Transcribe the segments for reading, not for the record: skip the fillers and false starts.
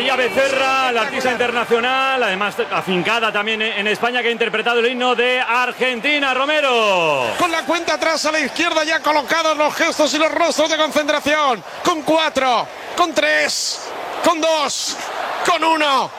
María Becerra, la artista internacional, además afincada también en España, que ha interpretado el himno de Argentina. Romero. Con la cuenta atrás a la izquierda, ya colocados los gestos y los rostros de concentración. Con 4, con 3, con 2, con 1.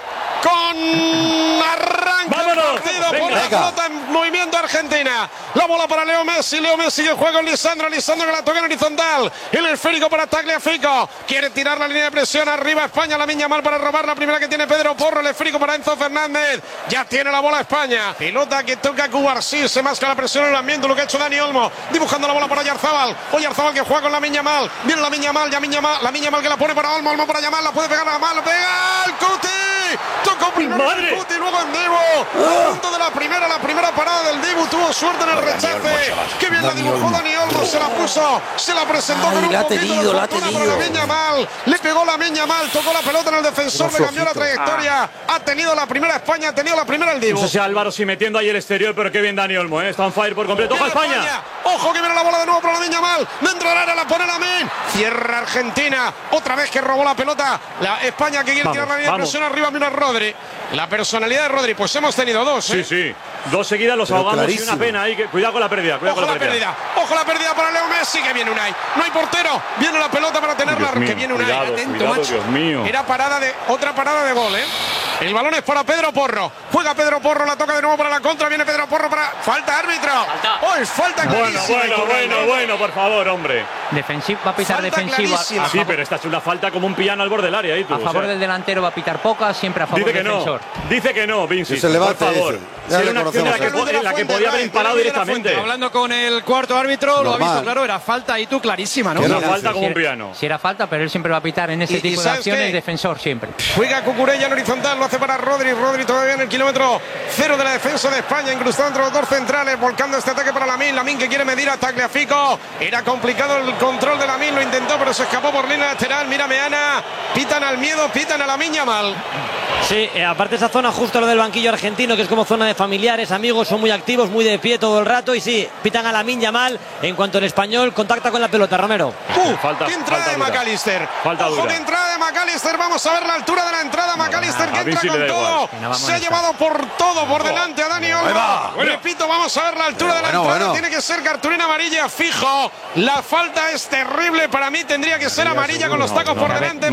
Con arranca el partido por la pelota en movimiento Argentina. La bola para Leo Messi. Leo Messi que juega con Lisandro. Lisandro que la toca en horizontal. El esférico para Tagliafico. Quiere tirar la línea de presión arriba España. La Miña mal para robar. La primera que tiene Pedro Porro. El esférico para Enzo Fernández. Ya tiene la bola España. Pelota que toca Cubarsí. Se masca la presión en el ambiente. Lo que ha hecho Dani Olmo. Dibujando la bola para Oyarzábal. Oyarzábal que juega con la Miña mal. Viene la Miña mal. Ya Miña mal. La Miña mal que la pone para Olmo. Olmo para Yamal. La puede pegar a Yamal. Lo pega el Cuti. Tocó primero el Cuti, luego en Dibu. A punto de la primera parada del Dibu. Tuvo suerte en el rechace. Qué bien la dibujó Dani Olmo. Se la puso, se la presentó con un poquito de fortuna para la Miña mal. Le pegó la Miña mal, tocó la pelota en el defensor, le cambió la trayectoria. Ha tenido la primera España, ha tenido la primera el Dibu. No sé si Álvaro si metiendo ahí el exterior, pero qué bien Dani Olmo, está on fire por completo. ¡Ojo España! Ojo que viene la bola de nuevo para la Miña mal. Dentro del área la pone la Min. Cierra Argentina. Otra vez que robó la pelota. La España que quiere tirar la línea de presión arriba. Mira Rodri. La personalidad de Rodri, pues hemos tenido dos. Sí. Dos seguidas los ahogamos clarísimo. Y una pena ahí. Cuidado con la pérdida. Ojo la pérdida. Ojo la pérdida para Leo Messi, que viene Unai. No hay portero. Viene la pelota para tenerla. Mío, que viene Unai. Atento, macho. Dios mío. Era otra parada de gol, El balón es para Pedro Porro. Juega Pedro Porro, la toca de nuevo para la contra. Viene Pedro Porro para. Falta árbitro. ¡Oh, es falta clarísima! Bueno, por favor, hombre. Va a pitar defensiva. Sí, pero esta es una falta como un piano al borde del área. A favor del delantero va a pitar pocas, siempre a favor del defensor. Dice que no, Vinci. Por favor. Si era una acción en la que podía haber imparado directamente. Hablando con el cuarto árbitro, lo ha visto claro, era falta y tú clarísima, ¿no? Una falta como un piano. Si era falta, pero él siempre va a pitar en ese tipo de acciones, defensor siempre. Juega Cucurella en horizontal, lo hace para Rodri. Rodri todavía en el kilómetro 0 de la defensa de España, incrustado entre los dos centrales, volcando este ataque para Lamine. Lamine que quiere medir a Tagliafico. Era complicado el control de Lamine, lo intentó, pero se escapó por línea lateral. Mira Meana, pitan al miedo, pitan a Lamine Yamal. Sí, aparte esa zona justo lo del banquillo argentino, que es como zona de familiares, amigos, son muy activos, muy de pie todo el rato, y sí, pitan a Lamine Yamal. En cuanto el español contacta con la pelota, Romero. ¡Qué entrada de McAllister! ¡Ojo, qué entrada de McAllister! Vamos a ver la altura de la entrada. McAllister que entra con todo. Se ha llevado por todo por delante a Dani Olmo. Repito, vamos a ver la altura de la entrada. Tiene que ser cartulina amarilla fijo. La falta es terrible. Para mí tendría que ser amarilla con los tacos por delante.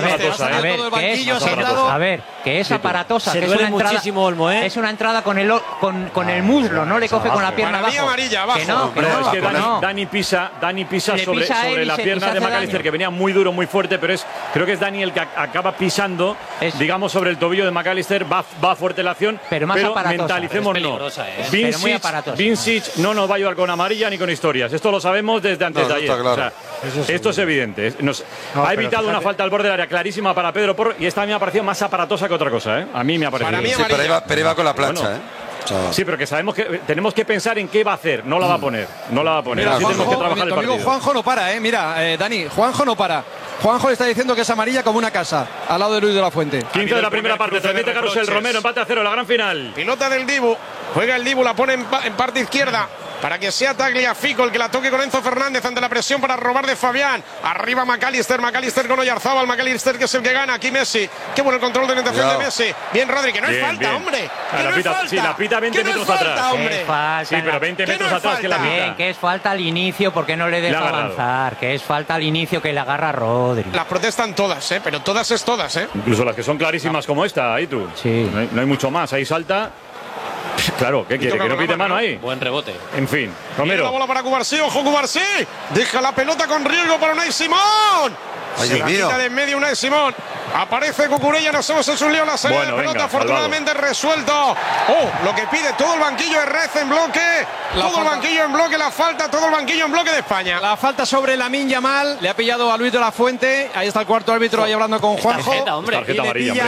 A ver, que es aparatosa. Se duele muchísimo Olmo, Es una entrada con el muslo, no le coge con la pierna abajo. Amarilla abajo. Es que Dani pisa sobre la pierna de McAllister, que venía muy duro, muy fuerte, pero creo que es Dani el que acaba pisando, digamos, sobre el tobillo de McAllister. Va fuerte la acción, pero mentalicemos no. Vincic no nos va a ayudar con amarilla ni con historias. Esto lo sabemos desde antes de ayer. Claro. O sea, esto es evidente. Ha evitado una falta al borde del área clarísima para Pedro Porro, y esta a mí me ha parecido más aparatosa que otra cosa. A mí me ha parecido. Sí, pero iba con la plancha, Sí, pero que sabemos que tenemos que pensar en qué va a hacer. No la va a poner. Mira, Juanjo, tenemos que trabajar el partido. Juanjo no para, Mira, Dani, Juanjo no para. Juanjo le está diciendo que es amarilla como una casa, al lado de Luis de la Fuente. 15 de la primera parte, transmite Carrusel Romero, empate a 0, la gran final. Pilota del Dibu, juega el Dibu, la pone en parte izquierda. Para que sea Tagliafico el que la toque con Enzo Fernández ante la presión para robar de Fabián. Arriba McAllister con Oyarzábal. McAllister que es el que gana. Aquí Messi. Qué bueno el control de orientación de Messi. Bien, Rodri, que no es falta, hombre. Sí, la pita 20 metros atrás. Sí, pero 20 metros atrás que la pita. Bien, que es falta al inicio, porque no le deja avanzar. Que es falta al inicio, que le agarra a Rodri. Las protestan todas, pero todas es todas, Incluso las que son clarísimas como esta, ahí tú. Sí. No hay mucho más. Ahí salta. Claro, ¿qué quiere? ¿Que no pite mano ahí? Buen rebote. En fin, Romero. La bola para Cubarsí, ojo Cubarsí. Deja la pelota con riesgo para Unai Simón. Se la quita de en medio Unai Simón. Aparece Cucurella, nos hemos hecho un lío en la salida de pelota, afortunadamente resuelto. Lo que pide todo el banquillo es Rez en bloque. Todo el banquillo en bloque, la falta, todo el banquillo en bloque de España. La falta sobre Lamine Yamal, le ha pillado a Luis de la Fuente. Ahí está el cuarto árbitro ahí hablando con Juanjo. Tarjeta amarilla.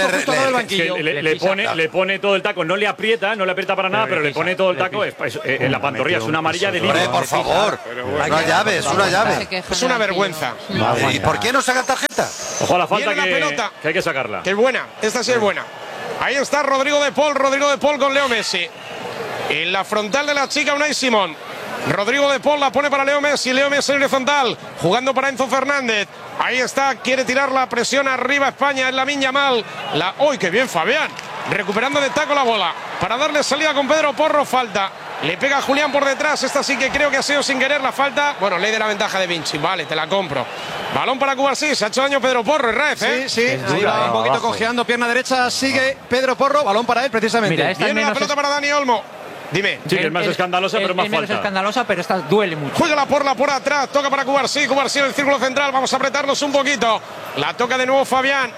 Le pone todo el taco, no le aprieta para nada, pero le pone todo el taco en la pantorrilla. Es una amarilla de libre. Por favor, una llave, es una llave. Es una vergüenza. ¿Y por qué no sacan tarjeta? Ojo a la falta que hay que sacarla. Que es buena, esta sí es buena. Ahí está Rodrigo de Paul con Leo Messi. En la frontal de la chica Unai Simón. Rodrigo de Paul la pone para Leo Messi en horizontal, jugando para Enzo Fernández. Ahí está, quiere tirar la presión arriba España en Lamine Yamal. ¡Uy, qué bien Fabián! Recuperando de taco la bola para darle salida con Pedro Porro, falta. Le pega a Julián por detrás, esta sí que creo que ha sido sin querer la falta. Bueno, ley de la ventaja de Vinci, vale, te la compro. Balón para Cubarsí, se ha hecho daño Pedro Porro, en red, ¿eh? Sí, ahí va un poquito cojeando, pierna derecha, sigue Pedro Porro, balón para él precisamente. Mira, viene la pelota para Dani Olmo. Dime. Sí, que es más escandalosa, pero más menos falta. escandalosa, pero esta duele mucho. Juega la por atrás, toca para Cubarsí en el círculo central, vamos a apretarnos un poquito. La toca de nuevo Fabián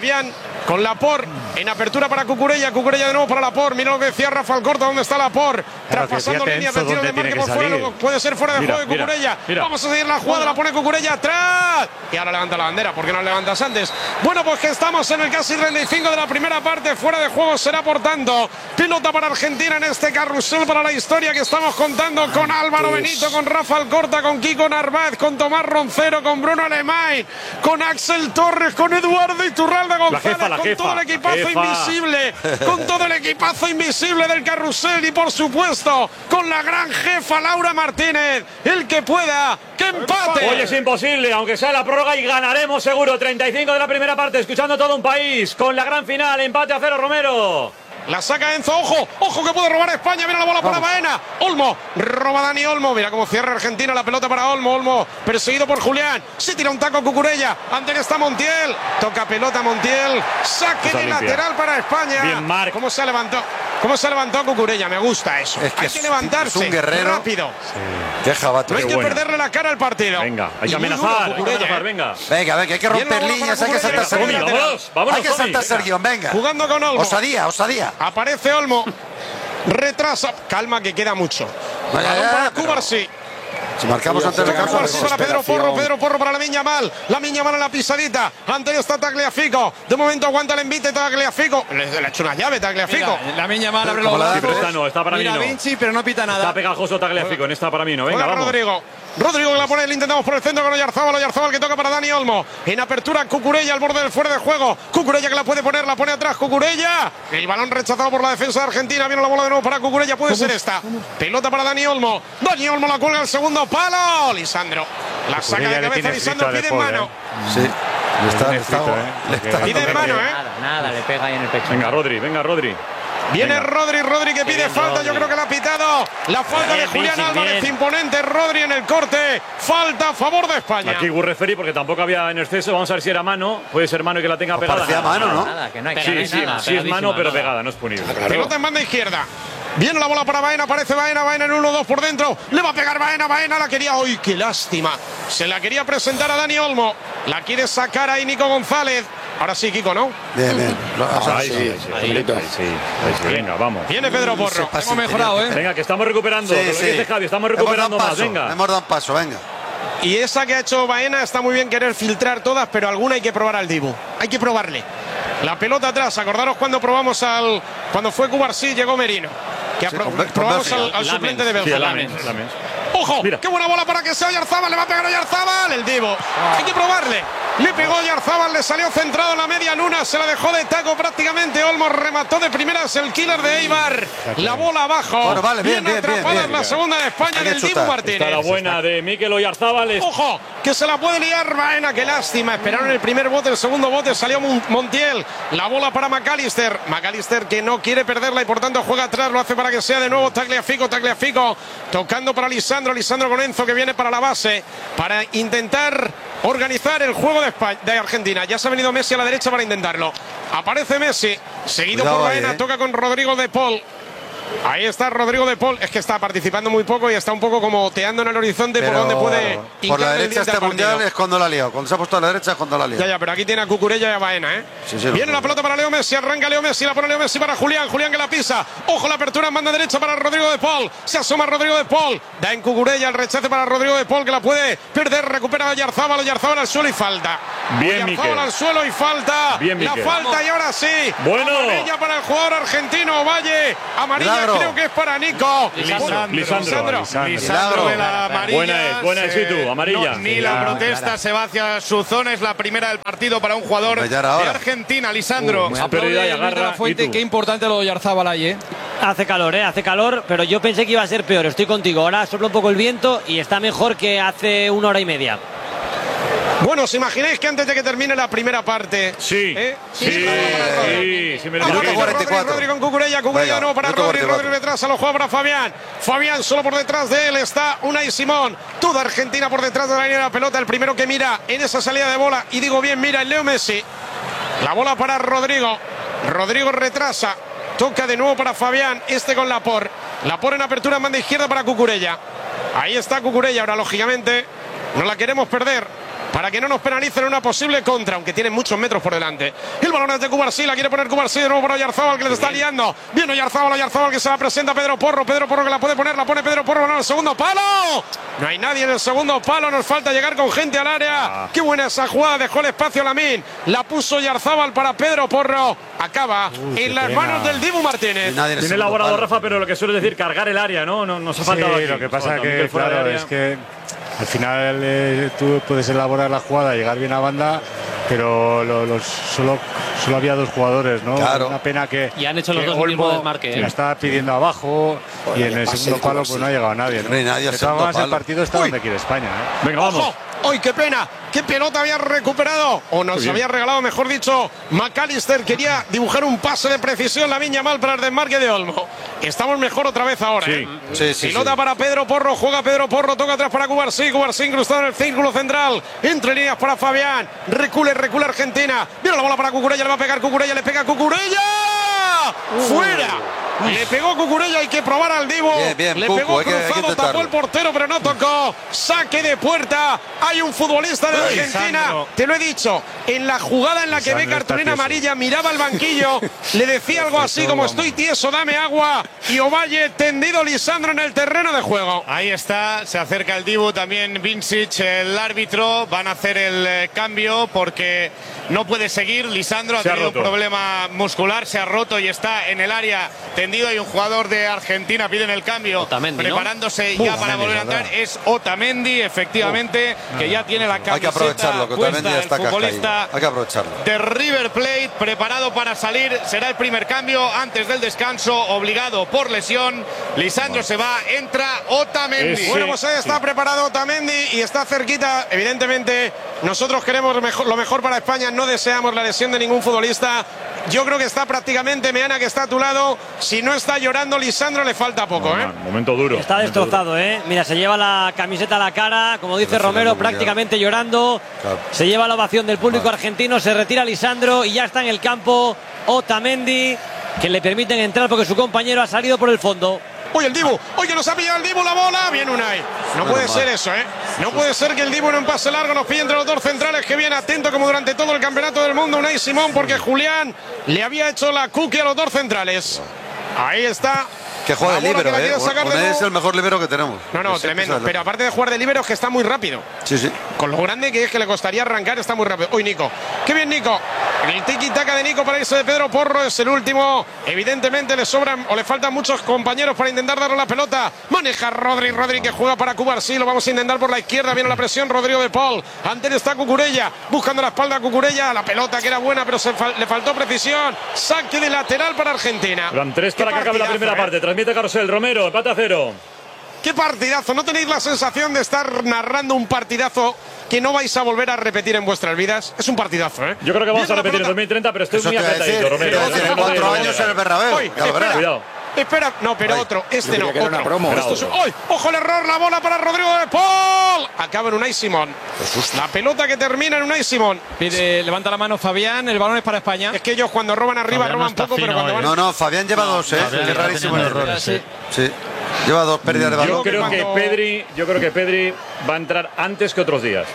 con Laporte en apertura para Cucurella de nuevo para Laporte. Mira lo que decía Rafael Corta, ¿dónde está Laporte? Traspasando líneas de tiro de marque por fuera, puede ser fuera de juego de Cucurella. Vamos a seguir la jugada, la pone Cucurella atrás. Y ahora levanta la bandera, ¿por qué no la levantas antes? Bueno, pues que estamos en el casi 35 de la primera parte, fuera de juego será por tanto. Pilota para Argentina en este carrusel para la historia que estamos contando con Álvaro Benito, con Rafael Corta, con Kiko Narváez, con Tomás Roncero, con Bruno Alemán, con Axel Torres, con Eduardo Iturralde González, con todo el equipazo invisible, con todo el equipazo invisible del carrusel y por supuesto con la gran jefa Laura Martínez. El que pueda, que empate. Hoy es imposible, aunque sea la prórroga, y ganaremos seguro. 35 de la primera parte, escuchando todo un país con la gran final, empate a 0, Romero. La saca Enzo, ojo que puede robar España, mira la bola para Baena. Olmo, roba Dani Olmo, mira cómo cierra Argentina, la pelota para Olmo perseguido por Julián, se tira un taco Cucurella, ante está Montiel, toca pelota Montiel, saque de lateral para España. Bien, Marc. ¿Cómo se levantó Cucurella? Me gusta eso. Es que hay que levantarse, es un guerrero rápido. Qué jabato. No hay que perderle la cara al partido. Venga, hay que amenazar, venga, hay que romper líneas, hay que saltarse el guión. Hay que saltarse el guión, venga. Jugando con Olmo. Osadía. Aparece Olmo, retrasa, calma que queda mucho. Balón para Cubarsí. Si marcamos antes del caso, para Pedro Porro para Lamine Yamal en la pisadita. Antonio está Tagliafico. De momento aguanta el envite Tagliafico. Le ha hecho una llave Tagliafico. Lamine Yamal abre los brazos. Sí, pero esta no, está para mí no. Vinci, pero no pita nada. Está pegajoso Tagliafico, en esta para mí no. Venga, vamos. Rodrigo que la pone, le intentamos por el centro con Oyarzábal que toca para Dani Olmo. En apertura Cucurella al borde del fuera de juego. Cucurella que la puede poner, la pone atrás Cucurella. El balón rechazado por la defensa de Argentina. Viene la bola de nuevo para Cucurella, puede ser esta. Pelota para Dani Olmo. Dani Olmo la cuelga al segundo palo. Lisandro. La saca de cabeza Lisandro, pide en mano. Sí. Pide en mano, Nada, le pega ahí en el pecho. Venga, Rodri. Viene Rodri que pide falta, yo creo que la ha pitado. La falta de Julián Álvarez, imponente Rodri en el corte. Falta a favor de España. Aquí hubo referí porque tampoco había en exceso. Vamos a ver si era mano. Puede ser mano y que la tenga pegada. Parecía mano, ¿no? Nada, que no hay Sí, es mano, pero pegada, no es punible. Pelota en banda izquierda. Viene la bola para Baena, aparece Baena en 1-2 por dentro. Le va a pegar Baena la quería. ¡Uy, qué lástima! Se la quería presentar a Dani Olmo. La quiere sacar ahí Nico González. Ahora sí, Kiko, ¿no? Bien. Ahí sí. Venga, vamos. Viene Pedro Porro. Hemos mejorado, ¿eh? Venga, que estamos recuperando. Lo que dice Javi, estamos recuperando más. Venga. Hemos dado un paso, venga. Y esa que ha hecho Baena está muy bien querer filtrar todas, pero alguna hay que probar al Dibu. Hay que probarle. La pelota atrás. Acordaros cuando probamos cuando fue Cubarsí, llegó Merino. Que probamos al suplente de Bélgica. ¡Ojo! Mira. ¡Qué buena bola para que sea Oyarzábal! ¡Le va a pegar Oyarzábal! El Divo. Hay que probarle. Le pegó Oyarzábal, le salió centrado en la media luna, se la dejó de taco prácticamente. Olmo remató de primeras el killer de Eibar. La bola abajo. Bueno, vale, bien. La segunda de España del Dibu Martínez. Está la buena de Mikel Oyarzábal. ¡Ojo! Que se la puede liar Baena. ¡Qué lástima! Esperaron el primer bote, el segundo bote salió Montiel. La bola para McAllister. McAllister que no quiere perderla y por tanto juega atrás. Lo hace para que sea de nuevo Tagliafico. Tocando para Lisandro con Enzo que viene para la base para intentar organizar el juego de Argentina. Ya se ha venido Messi a la derecha para intentarlo. Aparece Messi, seguido por Baena, toca con Rodrigo de Paul. Ahí está Rodrigo de Paul. Es que está participando muy poco y está un poco como oteando en el horizonte. Pero por donde puede. Por la derecha este mundial es cuando la ha liado. Cuando se ha puesto a la derecha es cuando la ha liado. Ya, pero aquí tiene a Cucurella y a Baena, ¿eh? Sí, viene la pelota para Leo Messi. Arranca Leo Messi. La pone Leo Messi para Julián. Julián que la pisa. Ojo, la apertura en banda derecha para Rodrigo de Paul. Se asoma Rodrigo de Paul. Da en Cucurella el rechace para Rodrigo de Paul que la puede perder. Recupera a Oyarzábal al suelo y falta. Bien, Miquel. Al suelo y falta. Bien, la falta y ahora sí. Bueno. Amarilla para el jugador argentino Valle. Amarilla Milagro. creo que es para Nico. Lisandro de la amarilla. Buena es, ¿y tú? Amarilla. Ni la protesta se va hacia su zona. Es la primera del partido para un jugador de Argentina, Lisandro. Qué importante lo de Oyarzábal ahí, ¿eh? Hace calor, pero yo pensé que iba a ser peor. Estoy contigo. Ahora sopla un poco el viento y está mejor que hace 1 hora y media. Bueno, ¿os imagináis que antes de que termine la primera parte? Sí. Sí, me lo imagino. Rodri con Cucurella de nuevo para Rodri detrás, se lo juega para Fabián. Fabián solo por detrás de él está Unai Simón. Toda Argentina por detrás de la línea de la pelota. El primero que mira en esa salida de bola, y digo bien, mira el Leo Messi. La bola para Rodrigo. Rodrigo retrasa. Toca de nuevo para Fabián, con Laporte. Laporte en apertura en banda izquierda para Cucurella. Ahí está Cucurella, ahora lógicamente no la queremos perder para que no nos penalicen una posible contra, aunque tiene muchos metros por delante. El balón es de Cubarsí, la quiere poner Cubarsí de nuevo para Oyarzábal, que le está liando. Bien Oyarzábal que se la presenta a Pedro Porro que la puede poner, la pone Pedro Porro, en el segundo palo. No hay nadie en el segundo palo, nos falta llegar con gente al área. Qué buena esa jugada, dejó el espacio a Lamine, la puso Oyarzábal para Pedro Porro. Acaba en las manos del Dibu Martínez. Tiene elaborado Rafa, pero lo que suele decir, cargar el área, ¿no? Nos ha faltado aquí. Lo que pasa que, claro, es que al final tú puedes elaborar la jugada, llegar bien a banda, pero solo había 2 jugadores, ¿no? Claro. Una pena que. Y han hecho los dos mismos desmarques. La estaba pidiendo abajo y en el segundo palo pues no ha llegado nadie, ¿no? No hay nadie al segundo palo. El partido está donde quiere España, ¿eh? Venga, vamos. ¡Ay, qué pena! ¿Qué pelota había recuperado? O nos había regalado, mejor dicho, McAllister. Quería dibujar un pase de precisión Lamine Yamal para el desmarque de Olmo. Estamos mejor otra vez ahora. Pelota para Pedro Porro, juega Pedro Porro, toca atrás para Cubarsí. Cubarsí incrustado en el círculo central. Entre líneas para Fabián. Recula Argentina. Viene la bola para Cucurella, le va a pegar Cucurella, le pega Cucurella. ¡Fuera! Le pegó Cucurella, hay que probar al Divo. Bien, le pegó cruzado, tapó el portero, pero no tocó. Saque de puerta. Hay un futbolista de Argentina. Te lo he dicho. En la jugada en la que ve cartulina amarilla, miraba al banquillo, le decía algo así como: estoy tieso, dame agua. Y Ovalle tendido, Lisandro en el terreno de juego. Ahí está, se acerca el Dibu, también Vincic, el árbitro. Van a hacer el cambio porque no puede seguir. Lisandro ha tenido un problema muscular, se ha roto y está en el área tendido. Hay un jugador de Argentina, piden el cambio, Otamendi, preparándose ya para volver a entrar. Es Otamendi, efectivamente, que ya tiene la camiseta. Hay que aprovecharlo, que Otamendi ya está futbolista hay que aprovecharlo. De River Plate, preparado para salir. Será el primer cambio antes del descanso, obligado por lesión. Lisandro se va, entra Otamendi. Bueno, pues ahí está preparado Otamendi y está cerquita. Evidentemente, nosotros queremos lo mejor para España, no deseamos la lesión de ningún futbolista. Yo creo que está prácticamente Meana, que está a tu lado. Si no está llorando Lisandro, le falta poco, Momento duro. Está destrozado, Mira, se lleva la camiseta a la cara, como dice Romero, prácticamente llorando. Claro. Se lleva la ovación del público argentino, se retira Lisandro y ya está en el campo Otamendi, que le permiten entrar porque su compañero ha salido por el fondo. Oye, el Dibu, oye, nos ha pillado el Dibu la bola. Bien, Unai. No puede ser eso, No puede ser que el Dibu en un pase largo nos pille entre los 2 centrales, que viene atento como durante todo el campeonato del mundo Unai Simón, porque Julián le había hecho la cookie a los 2 centrales. Ahí está. Que juega de líbero, Unai es el mejor líbero que tenemos. No, tremendo. Pero aparte de jugar de líbero, es que está muy rápido. Sí. Con lo grande que es que le costaría arrancar, está muy rápido. Uy, Nico. Qué bien, Nico. El tiki-taka de Nico para irse de Pedro Porro es el último. Evidentemente le sobran o le faltan muchos compañeros para intentar darle la pelota. Maneja Rodri que juega para Cubarsí. Lo vamos a intentar por la izquierda. Viene la presión, Rodrigo de Paul. Ante él está Cucurella. Buscando la espalda a Cucurella. La pelota que era buena, pero le faltó precisión. Saque de lateral para Argentina. Van 3 para que acabe la primera parte. Transmite Carrusel, Romero, empate a 0. ¡Qué partidazo! ¿No tenéis la sensación de estar narrando un partidazo que no vais a volver a repetir en vuestras vidas? Es un partidazo, Yo creo que vamos a repetir en 2030, pero estoy muy apretadito, Romero. 4 años en el Bernabéu. Cuidado. Espera, no, pero otro. Este no, otro. ¡Ay! ¡Ojo el error! La bola para Rodrigo de Paul. Acaba en Unai Simón. La pelota que termina en Unai Simón. Levanta la mano Fabián, el balón es para España. Es que ellos cuando roban arriba Fabián roban poco, pero cuando van... No, Fabián lleva 2, Qué rarísimo el error. Sí. Lleva 2 pérdidas de balón. Yo creo que Pedri va a entrar antes que otros días.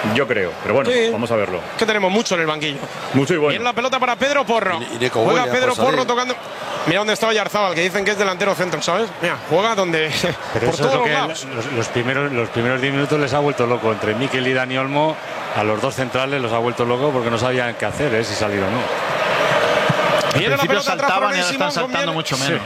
Yo creo, pero bueno, vamos a verlo. Que tenemos mucho en el banquillo. Mucho y bueno. Viene la pelota para Pedro Porro. Juega Pedro Porro tocando. Mira dónde está Oyarzábal, que dicen que es delantero centro, ¿sabes? Mira, juega donde. Pero por eso todos es lo que los primeros 10 minutos les ha vuelto loco. Entre Mikel y Dani Olmo, a los dos centrales los ha vuelto loco porque no sabían qué hacer, si salir o no. Viene la pelota saltaban y ahora están saltando mucho menos.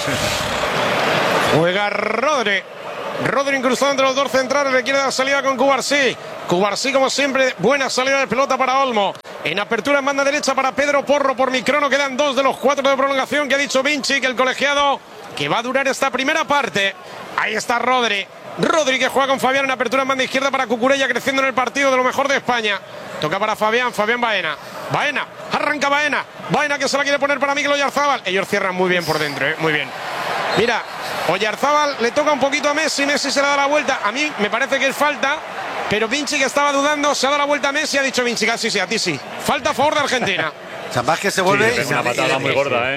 Sí. Juega Rodri. Rodri incrustado entre los dos centrales, le quiere dar salida con Cubarsí. Cubarsí, como siempre, buena salida de pelota para Olmo. En apertura en banda derecha para Pedro Porro por Microno. Quedan 2 de los 4 de prolongación que ha dicho Vinci, que el colegiado que va a durar esta primera parte. Ahí está Rodri. Rodri que juega con Fabián en apertura en banda izquierda para Cucurella, creciendo en el partido de lo mejor de España. Toca para Fabián Baena. Baena, arranca Baena. Baena que se la quiere poner para Mikel Oyarzábal. Ellos cierran muy bien por dentro, muy bien. Mira, Oyarzábal le toca un poquito a Messi. Messi se le da la vuelta. A mí me parece que es falta. Pero Vinci, que estaba dudando, se ha dado la vuelta a Messi. Ha dicho Vinci, casi sí, a ti sí. Falta a favor de Argentina. Chambás que se vuelve. Sí, es una patada muy gorda,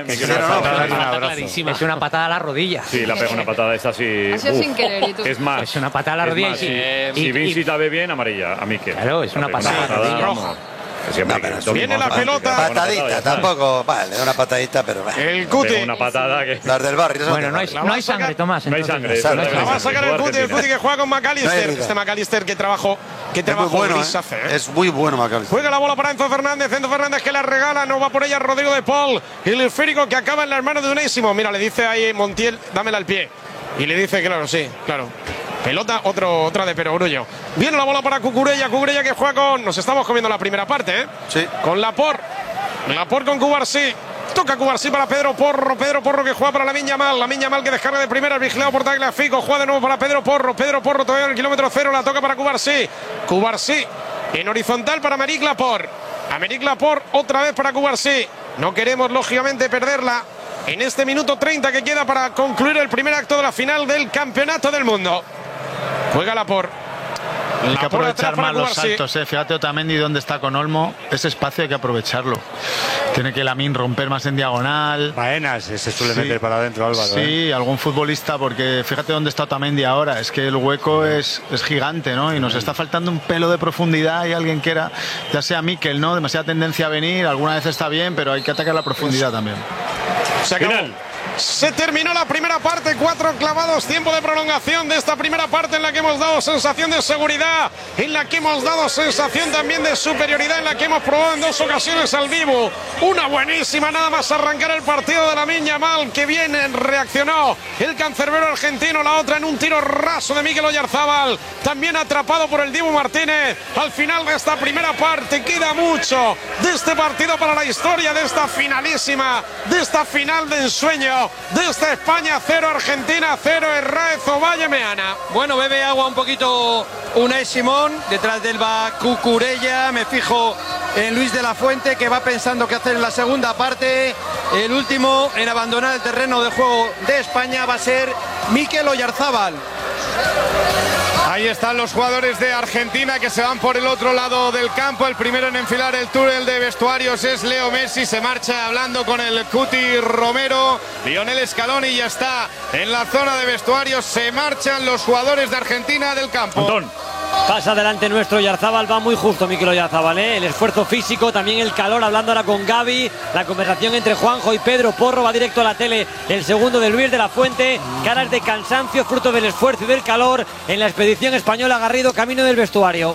Es una patada a la rodilla. Sí, la pega una patada esta así. Ha sido sin querer, ¿y tú? Es más. Es una patada a la rodilla. Si Vinci la ve bien, amarilla. A mí que. Claro, es una patada a la rodilla. Roja. Viene la pelota. Patadita, tampoco. Vale, una patadita, pero. El Cuti. Una patada que. Las del barrio. Bueno, no hay sangre, Tomás. No hay sangre. La va a sacar el Cuti que juega con McAllister. Este McAllister que trabajo gris hace. Es muy bueno McAllister. Juega la bola para Enzo Fernández que la regala, no va por ella Rodrigo de Paul. El esférico que acaba en las manos de Unésimo. Mira, le dice ahí Montiel, dámela al pie. Y le dice, claro, sí, claro. Pelota, otra de Perogrullo. Viene la bola para Cucurella que juega con. Nos estamos comiendo la primera parte, Sí. Con Laporte con Cubarsí. Toca Cubarsí para Pedro Porro que juega para Lamine Yamal que descarga de primera, vigilado por Tagliafico. Juega de nuevo para Pedro Porro todavía en el kilómetro 0, la toca para Cubarsí en horizontal para Aymeric Laporte otra vez para Cubarsí. No queremos lógicamente perderla en este minuto 30 que queda para concluir el primer acto de la final del Campeonato del Mundo. Juega Laporte. Hay que aprovechar más los saltos, Fíjate Otamendi dónde está con Olmo. Ese espacio hay que aprovecharlo. Tiene que Lamine romper más en diagonal. Baena se suele meter para adentro, Álvaro. Sí, algún futbolista, porque fíjate dónde está Otamendi ahora. Es que el hueco es gigante, ¿no? Y nos está faltando un pelo de profundidad. Y alguien que era, ya sea Mikel, ¿no? Demasiada tendencia a venir. Alguna vez está bien, pero hay que atacar la profundidad también. Se acabó. Se terminó la primera parte, 4 clavados, tiempo de prolongación de esta primera parte en la que hemos dado sensación de seguridad, en la que hemos dado sensación también de superioridad, en la que hemos probado en 2 ocasiones al vivo. Una buenísima, nada más arrancar el partido de Lamine Yamal, que bien reaccionó el cancerbero argentino, la otra en un tiro raso de Mikel Oyarzábal, también atrapado por el Dibu Martínez. Al final de esta primera parte queda mucho de este partido para la historia, de esta finalísima, de esta final de ensueño. Desde España 0, Argentina 0, Herráez Ovalle Meana. Bueno, bebe agua un poquito Unai Simón, detrás del va Cucurella, me fijo en Luis de la Fuente, que va pensando qué hacer en la segunda parte. El último en abandonar el terreno de juego de España va a ser Mikel Oyarzábal. Ahí están los jugadores de Argentina que se van por el otro lado del campo. El primero en enfilar el túnel de vestuarios es Leo Messi. Se marcha hablando con el Cuti Romero. Lionel Scaloni ya está en la zona de vestuarios. Se marchan los jugadores de Argentina del campo. Antón. Pasa adelante nuestro Oyarzábal, va muy justo Mikel Oyarzábal, El esfuerzo físico, también el calor, hablando ahora con Gaby, la conversación entre Juanjo y Pedro Porro, va directo a la tele el segundo de Luis de la Fuente, caras de cansancio, fruto del esfuerzo y del calor en la expedición española. Garrido, camino del vestuario.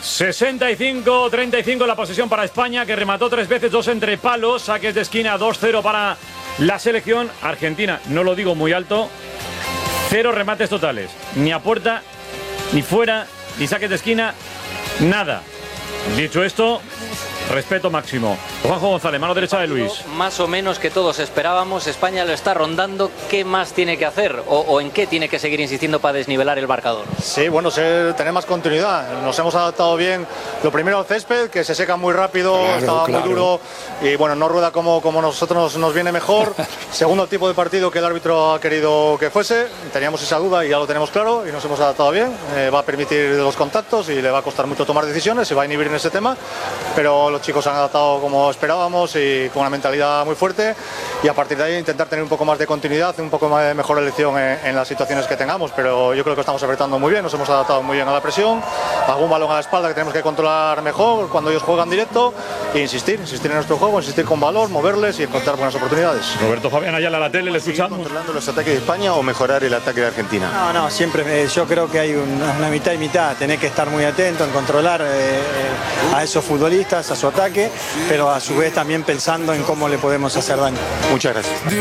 65-35 la posesión para España, que remató 3 veces, 2 entre palos, saques de esquina, 2-0 para la selección argentina. No lo digo muy alto, 0 remates totales, ni a puerta, ni fuera, ni saques de esquina, nada. Dicho esto, respeto máximo. Juanjo González, mano derecha de Luis. Más o menos que todos esperábamos. España lo está rondando. ¿Qué más tiene que hacer? ¿O en qué tiene que seguir insistiendo para desnivelar el marcador? Sí, bueno, tener más continuidad. Nos hemos adaptado bien. Lo primero al césped, que se seca muy rápido, estaba muy duro y bueno, no rueda como nosotros nos viene mejor. Segundo tipo de partido que el árbitro ha querido que fuese, teníamos esa duda y ya lo tenemos claro y nos hemos adaptado bien. Va a permitir los contactos y le va a costar mucho tomar decisiones, se va a inhibir en ese tema, pero los chicos han adaptado como esperábamos y con una mentalidad muy fuerte, y a partir de ahí intentar tener un poco más de continuidad, un poco más de mejor elección en las situaciones que tengamos, pero yo creo que estamos apretando muy bien, nos hemos adaptado muy bien a la presión, algún balón a la espalda que tenemos que controlar mejor cuando ellos juegan directo, e insistir en nuestro juego, insistir con valor, moverles y encontrar buenas oportunidades. Roberto Fabián Ayala, la tele, le escuchamos. ¿Controlando los ataques de España o mejorar el ataque de Argentina? No, siempre yo creo que hay una mitad y mitad, tenés que estar muy atento en controlar a esos futbolistas, a su ataque, pero a su vez también pensando en cómo le podemos hacer daño. Muchas gracias.